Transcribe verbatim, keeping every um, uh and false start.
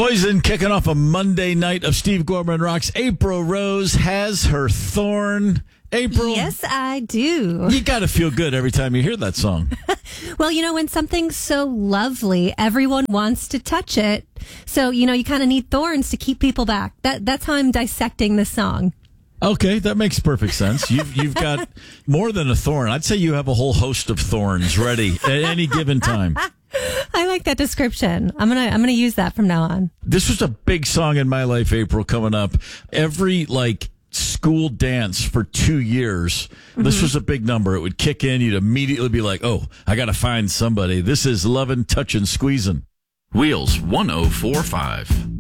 Poison kicking off a Monday night of Steve Gorman Rocks. April Rose has her thorn. April? Yes, I do. You got to feel good every time you hear that song. Well, you know, when something's so lovely, everyone wants to touch it. So, you know, you kind of need thorns to keep people back. That That's how I'm dissecting this song. Okay, that makes perfect sense. You've, you've got more than a thorn. I'd say you have a whole host of thorns ready at any given time. I like that description. I'm gonna I'm gonna use that from now on. This was a big song in my life, April, coming up. Every, like, school dance for two years, mm-hmm. This was a big number. It would kick in. You'd immediately be like, oh, I got to find somebody. This is Lovin', Touchin', Squeezin'. Wheels one oh four five.